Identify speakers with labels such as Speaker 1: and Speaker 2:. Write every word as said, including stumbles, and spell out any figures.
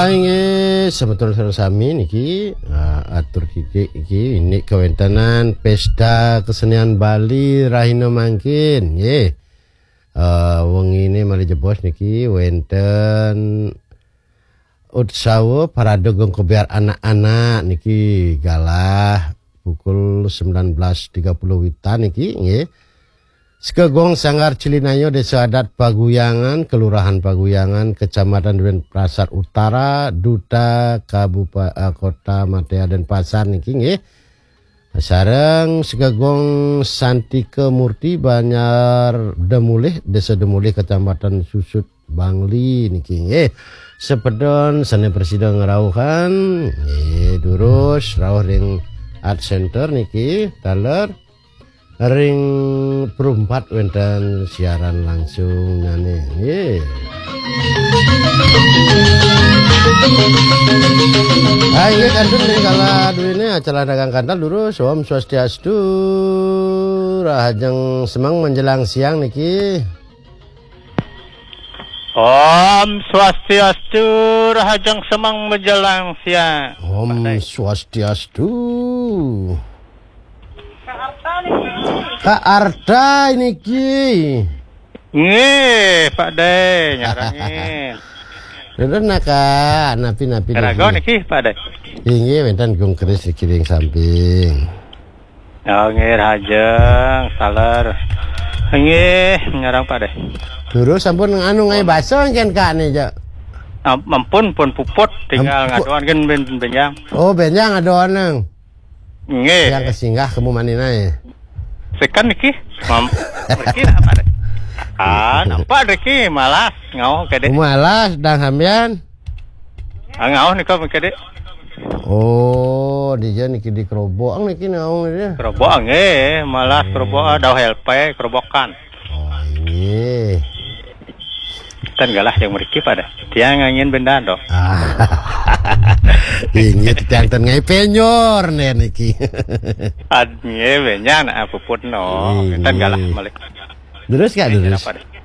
Speaker 1: Aing sebetulnya sami niki uh, atur kiki iki ini kewentanan pesta kesenian Bali Rahina mangkin nggih. Uh, wengi ini mari jebos niki wenten utsawa parade gongkobiar anak-anak niki galah pukul sembilan belas tiga puluh witan niki nggih. Sekegong Sanggar Cilinayo Desa Adat Paguyangan, Kelurahan Paguyangan, Kecamatan Denpasar Utara, Duta Kabupaten Kota Matea Denpasar niki nggih. Sareng sekegong Santika Murti Banyar Demulih, Desa Demulih, Kecamatan Susut Bangli niki nggih. Sepedon sane presiden ngerawuhan nggih durus rawuh ring Art Center niki taler ring perumpat wenten siaran langsung nane nggih. Ayo kantun ning kala duwene acara dagang kantal durus Om Swastiastu rahajeng semang menjelang siang niki.
Speaker 2: Om Swastiastu rahajeng semang menjelang siang.
Speaker 1: Om Swastiastu. Kak Arda ini ki.
Speaker 2: Nggih, Pak De nyarangin.
Speaker 1: Dene naka napi-napi.
Speaker 2: Karago niki, Pak De.
Speaker 1: Inggih wenten gong keris kiring samping.
Speaker 2: Oh, nggih rajeng saler. Nggih, nyarang Pak De.
Speaker 1: Terus sampun anu ngai baso kan Kak nih, Jak.
Speaker 2: Ampun pun puput tinggal ngadoan kan ben benjang.
Speaker 1: Oh, benjang ngadoan nang.
Speaker 2: Nggih.
Speaker 1: Yang kesinggah kemu manina ya.
Speaker 2: Sekan niki, mam, niki apa deh? Ah, nampak niki malas ngau kede.
Speaker 1: Malas dang hambian.
Speaker 2: Ah ngau nika kede.
Speaker 1: Oh, dia niki di kerobok niki ngau dia.
Speaker 2: Kerobok nggih, malas kerobok daw helpe kerobokan.
Speaker 1: Oh, ini.
Speaker 2: Tan galah yang mriki pada. Tiang ngangin benda do.
Speaker 1: Ini tiang ten ngai penyor nen iki.
Speaker 2: Adnye benya na puput no. Tan galah malik.
Speaker 1: Terus Kak terus.